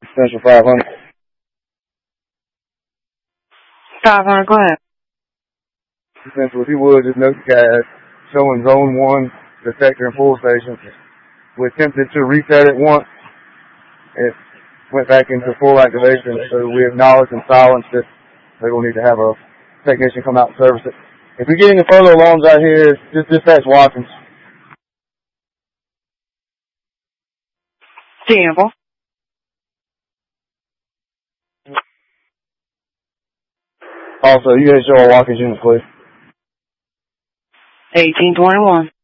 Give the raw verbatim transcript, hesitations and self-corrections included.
Central five hundred. five hundred, go ahead. Central, if you would, just note the guys showing zone one, detector and pull station. We attempted to reset it once. It went back into full activation, so we acknowledged and silenced it. They will need to have a technician come out and service it. If we get any further alarms out here, just dispatch Watkins. Sample. Also, you guys show our Watkins unit, please. eighteen twenty-one.